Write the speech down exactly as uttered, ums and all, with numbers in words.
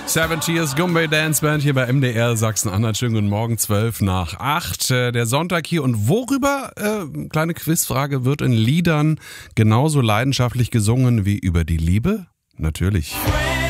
Seven Cheers Gumbay Dance Band hier bei M D R Sachsen-Anhalt. Schönen guten Morgen, zwölf nach acht. Der Sonntag hier. Und worüber, äh, kleine Quizfrage, wird in Liedern genauso leidenschaftlich gesungen wie über die Liebe? Natürlich.